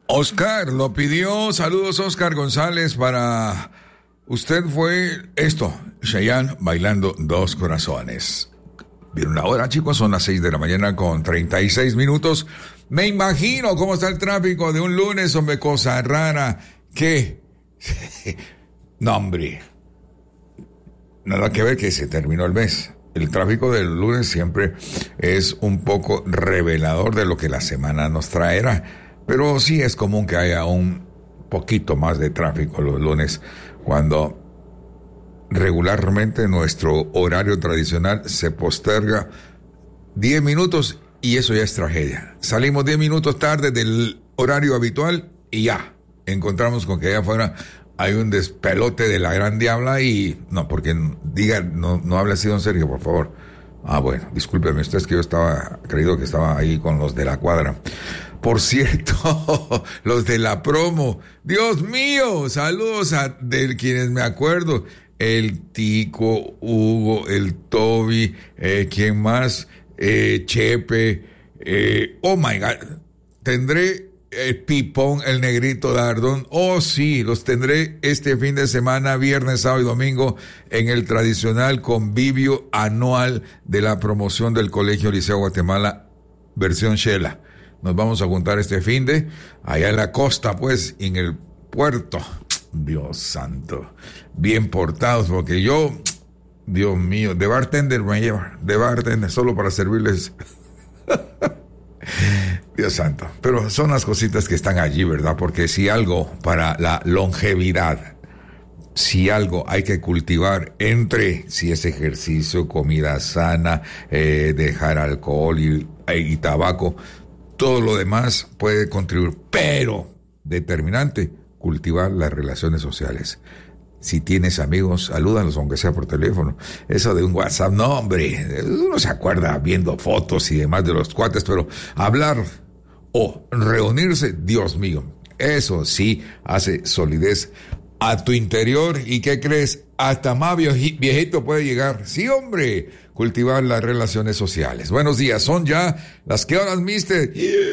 Oscar lo pidió. Saludos, Oscar González. Para usted fue esto: Chayanne bailando Dos Corazones. Bien, una hora, chicos, son las 6 de la mañana con 36 minutos. Me imagino cómo está el tráfico de un lunes, hombre, cosa rara. ¿Qué? No, hombre. Nada que ver que se terminó el mes. El tráfico del lunes siempre es un poco revelador de lo que la semana nos traerá. Pero sí es común que haya un poquito más de tráfico los lunes, cuando regularmente nuestro horario tradicional se posterga 10 minutos y eso ya es tragedia. Salimos 10 minutos tarde del horario habitual y ya encontramos con que allá afuera hay un despelote de la gran diabla y... No, porque diga, no hable así, don Sergio, por favor. Ah, bueno, discúlpeme, usted es que yo creído que estaba ahí con los de la cuadra. Por cierto, los de la promo, Dios mío, saludos de quienes me acuerdo, el Tico, Hugo, el Toby, ¿quién más? Chepe, oh my God, tendré el Pipón, el Negrito Dardón, oh sí, los tendré este fin de semana, viernes, sábado y domingo, en el tradicional convivio anual de la promoción del Colegio Liceo Guatemala, versión Shela. Nos vamos a juntar este finde, allá en la costa, pues, en el puerto. Dios santo, bien portados, porque yo, Dios mío, de bartender me lleva, de bartender, solo para servirles. Dios santo, pero son las cositas que están allí, ¿verdad? Porque si algo para la longevidad, si algo hay que cultivar si es ejercicio, comida sana, dejar alcohol y tabaco, todo lo demás puede contribuir, pero determinante, cultivar las relaciones sociales. Si tienes amigos, salúdalos, aunque sea por teléfono. Eso de un WhatsApp, no, hombre, uno se acuerda viendo fotos y demás de los cuates, pero hablar o reunirse, Dios mío, eso sí hace solidez a tu interior. ¿Y qué crees? Hasta más viejito puede llegar. Sí, hombre, cultivar las relaciones sociales. Buenos días, son ya las que horas, mister.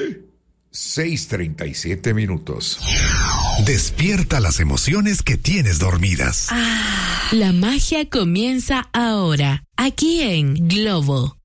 6:37 minutos. Despierta las emociones que tienes dormidas. La magia comienza ahora, aquí en Globo.